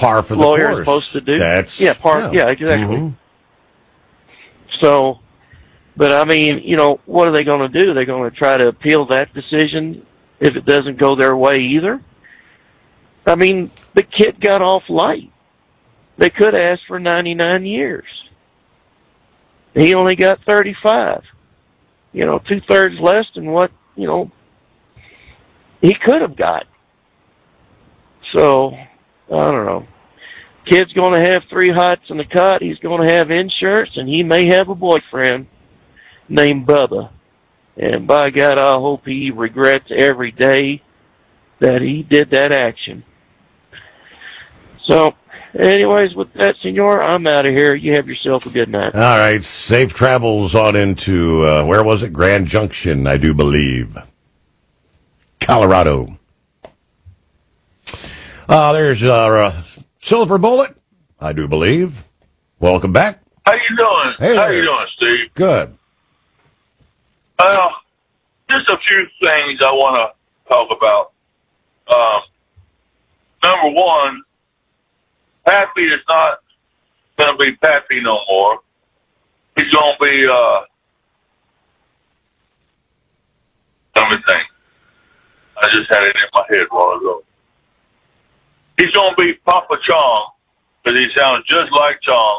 par for the lawyer course. is supposed to do. That's Yeah, exactly. Mm-hmm. So, but I mean, what are they going to do? They're going to try to appeal that decision if it doesn't go their way either? I mean, the kid got off light. They could ask for 99 years. He only got 35. 2/3 less than what, he could have got. So, I don't know. Kid's going to have 3 hots in the cot. He's going to have insurance, and he may have a boyfriend named Bubba. And by God, I hope he regrets every day that he did that action. So, anyways, with that, Senor, I'm out of here. You have yourself a good night. All right. Safe travels on into, where was it? Grand Junction, I do believe. Colorado. There's Silver Bullet, I do believe. Welcome back. How you doing? Hey. How you doing, Steve? Good. Just a few things I want to talk about. Number one, Pappy is not going to be Pappy no more. He's going to be, let me think. I just had it in my head a while ago. He's going to be Papa Chong, because he sounds just like Chong.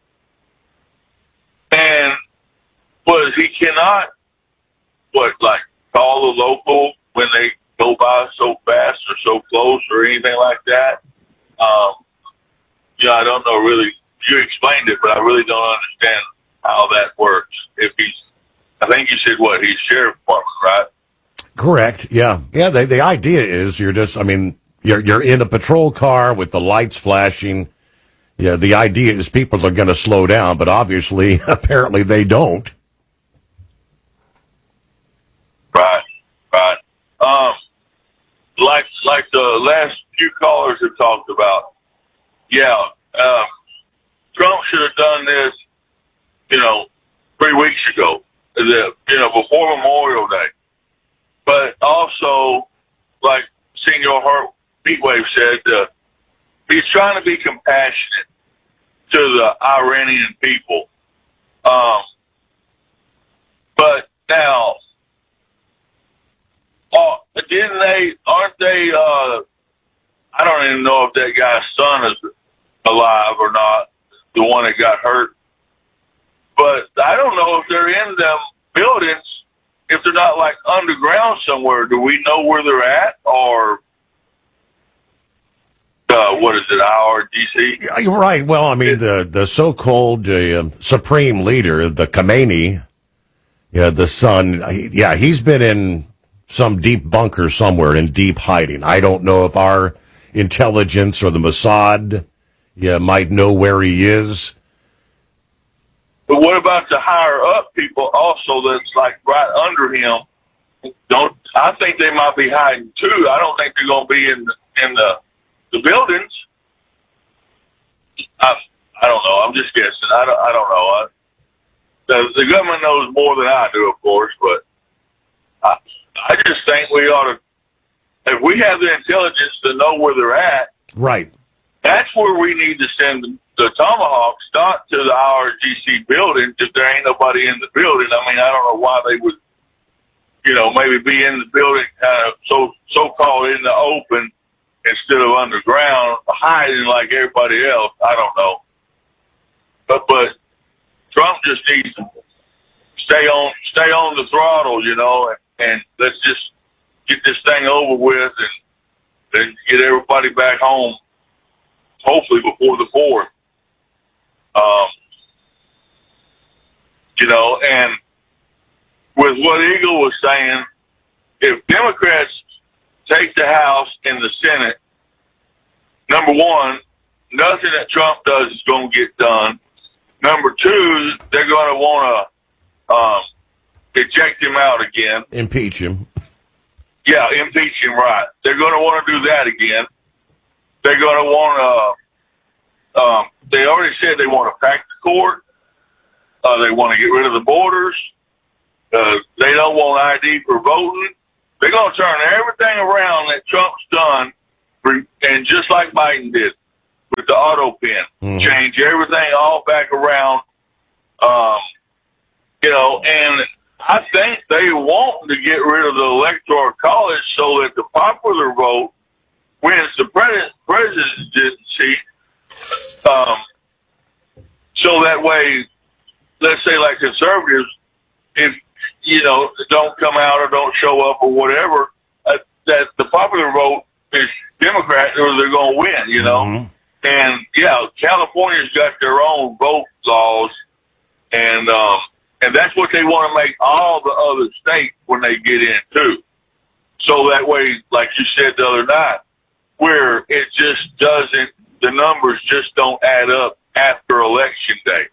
And, he cannot, call the local when they go by so fast or so close or anything like that. I don't know really. You explained it, but I really don't understand how that works. I think you said he's sheriff department, right? Correct. Yeah. Yeah. The idea is you're in a patrol car with the lights flashing. Yeah. The idea is people are going to slow down, but obviously, apparently they don't. Right. Like the last few callers have talked about. Yeah. Trump should have done this, 3 weeks ago, before Memorial Day. But also, like Senior Heatwave said, he's trying to be compassionate to the Iranian people. But now, aren't they, I don't even know if that guy's son is alive or not, the one that got hurt. But I don't know if they're in them buildings, if they're not underground somewhere. Do we know where they're at, or what is it, IRGC? Yeah, you're right. Well, I mean, the so-called supreme leader, the Khamenei, the son, he's been in some deep bunker somewhere in deep hiding. I don't know if our intelligence or the Mossad might know where he is. But what about the higher up people also that's right under him? I think they might be hiding too. I don't think they're going to be in the buildings. I don't know. I'm just guessing. I don't know. The government knows more than I do, of course, but I just think we ought to, if we have the intelligence to know where they're at, right? That's where we need to send the Tomahawks, not to the IRGC building, if there ain't nobody in the building. I mean, I don't know why they would, maybe be in the building kind of so-called in the open instead of underground, hiding like everybody else. I don't know. But Trump just needs to stay on the throttle, and let's just get this thing over with and get everybody back home, hopefully before the 4th. And with what Eagle was saying, if Democrats take the House and the Senate, number one, nothing that Trump does is going to get done. Number two, they're going to want to eject him out again. Impeach him. Yeah, impeach him, right. They're going to want to do that again. They're going to want to, they already said they want to pack the court. They want to get rid of the borders. They don't want ID for voting. They're going to turn everything around that Trump's done, and just like Biden did. with the auto pen. Change everything all back around, and I think they want to get rid of the Electoral College so that the popular vote wins the presidency, so that way, let's say like conservatives, if, don't come out or don't show up or whatever, that the popular vote is Democrat or they're going to win, And, California's got their own vote laws, and that's what they want to make all the other states when they get in, too. So that way, like you said the other night, where it just doesn't, the numbers just don't add up after Election Day.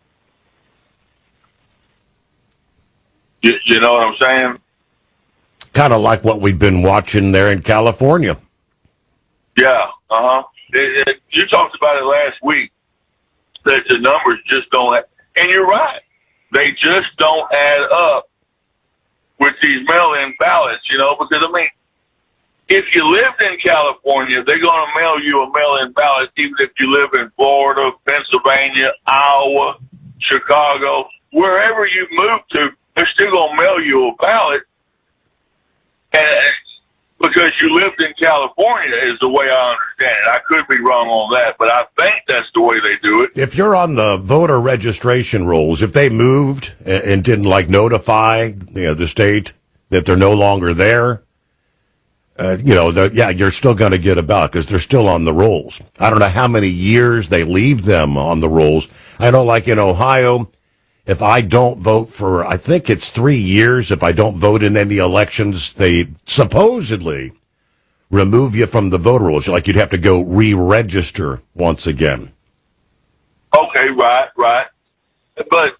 You know what I'm saying? Kind of like what we've been watching there in California. Yeah, you talked about it last week, that the numbers just don't add, and you're right. They just don't add up with these mail-in ballots, because, if you lived in California, they're going to mail you a mail-in ballot, even if you live in Florida, Pennsylvania, Iowa, Chicago, wherever you move to, they're still going to mail you a ballot, and because you lived in California is the way I understand it. I could be wrong on that, but I think that's the way they do it. If you're on the voter registration rolls, if they moved and didn't notify the state that they're no longer there, you're still going to get a ballot because they're still on the rolls. I don't know how many years they leave them on the rolls. I know, like in Ohio, if I don't vote for, I think it's 3 years, if I don't vote in any elections, they supposedly remove you from the voter rolls. Like you'd have to go re-register once again. Okay, right. But,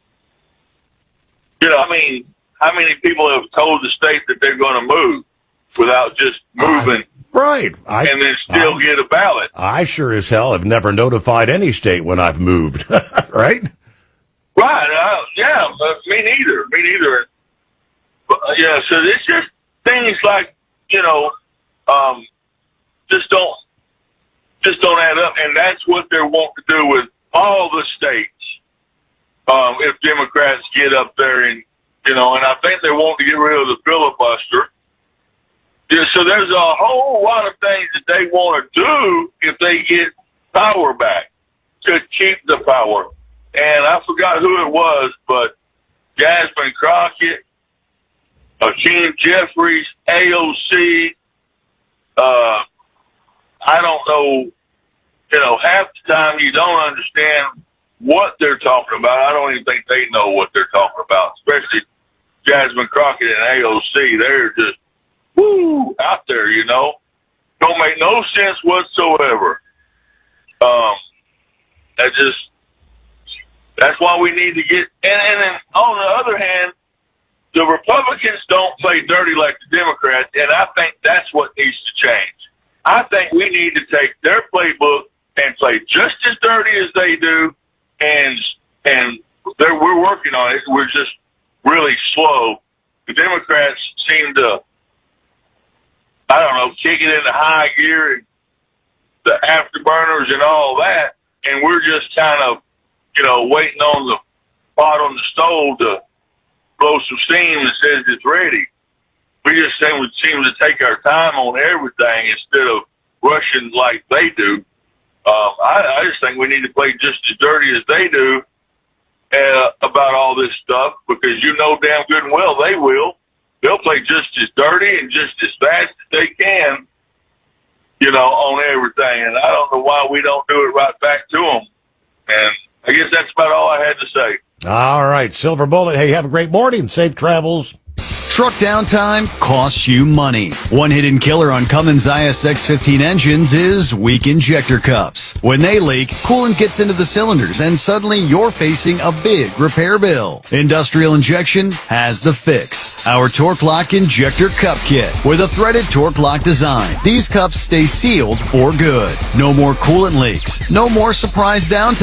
how many people have told the state that they're going to move without just moving? Right. And then still get a ballot. I sure as hell have never notified any state when I've moved, right? Right, me neither. But, so it's just things like, just don't add up, and that's what they're wanting to do with all the states. If Democrats get up there and I think they want to get rid of the filibuster. Yeah, so there's a whole lot of things that they want to do if they get power back to keep the power. And I forgot who it was, but Jasmine Crockett, Hakeem Jeffries, AOC, I don't know, half the time you don't understand what they're talking about. I don't even think they know what they're talking about, especially Jasmine Crockett and AOC. They're just, out there, Don't make no sense whatsoever. That's why we need to get, and then on the other hand, the Republicans don't play dirty like the Democrats, and I think that's what needs to change. I think we need to take their playbook and play just as dirty as they do, and we're working on it. We're just really slow. The Democrats seem to, kick it into high gear and the afterburners and all that, and we're just kind of, waiting on the pot on the stove to blow some steam that says it's ready. We just seem to take our time on everything instead of rushing like they do. I just think we need to play just as dirty as they do about all this stuff, because damn good and well they will. They'll play just as dirty and just as fast as they can, on everything. And I don't know why we don't do it right back to them. And I guess that's about all I had to say. All right, Silver Bullet. Hey, have a great morning. Safe travels. Truck downtime costs you money. One hidden killer on Cummins ISX15 engines is weak injector cups. When they leak, coolant gets into the cylinders and suddenly you're facing a big repair bill. Industrial Injection has the fix. Our Torque Lock Injector Cup Kit with a threaded Torque Lock design. These cups stay sealed for good. No more coolant leaks. No more surprise downtime.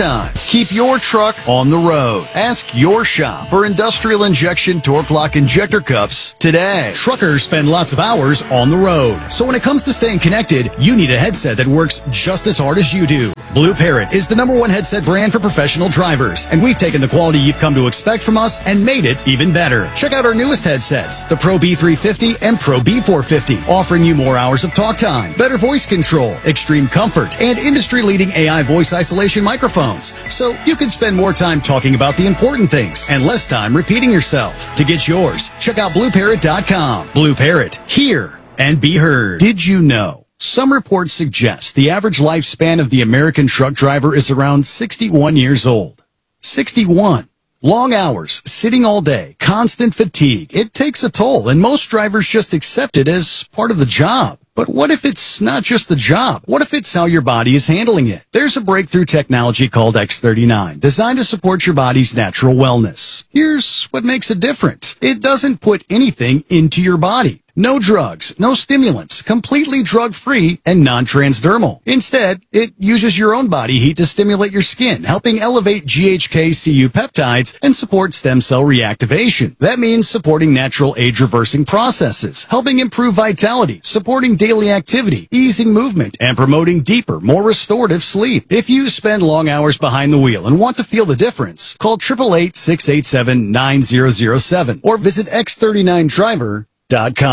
Keep your truck on the road. Ask your shop for industrial injection torque lock injector cups today. Truckers spend lots of hours on the road. So when it comes to staying connected, you need a headset that works just as hard as you do. Blue Parrot is the #1 headset brand for professional drivers, and we've taken the quality you've come to expect from us and made it even better. Check out our newest headsets, the Pro B350 and Pro B450, offering you more hours of talk time, better voice control, extreme comfort, and industry-leading AI voice isolation microphones. So you can spend more time talking about the important things and less time repeating yourself. To get yours, check out BlueParrot.com. Blue Parrot, hear and be heard. Did you know? Some reports suggest the average lifespan of the American truck driver is around 61 years old. 61. Long hours, sitting all day, constant fatigue. It takes a toll, and most drivers just accept it as part of the job. But what if it's not just the job? What if it's how your body is handling it? There's a breakthrough technology called X39, designed to support your body's natural wellness. Here's what makes it different. It doesn't put anything into your body. No drugs, no stimulants, completely drug-free and non-transdermal. Instead, it uses your own body heat to stimulate your skin, helping elevate GHK-Cu peptides and support stem cell reactivation. That means supporting natural age-reversing processes, helping improve vitality, supporting daily activity, easing movement, and promoting deeper, more restorative sleep. If you spend long hours behind the wheel and want to feel the difference, call 888-687-9007 or visit x39driver.com.